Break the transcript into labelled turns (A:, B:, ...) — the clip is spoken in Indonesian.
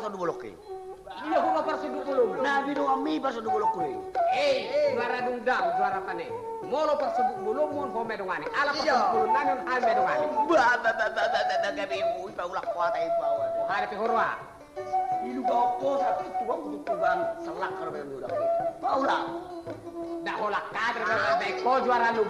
A: do bolok ke.
B: Iya ko nga parso do bolok.
A: Na bino ami parso do bolok ke.
B: Juara dungdang, juara pane. Molo parso do bolok mon ho medongani. Ala parso do bolok nanon hal medongani.
A: Ba gabi mo ipa ulak kuata ipa awan.
B: Hari pe horwa.
A: Ilu ba ko sa tuwa ko tuban salak karo be udak. Paula.
B: Da hola kadre be ko juara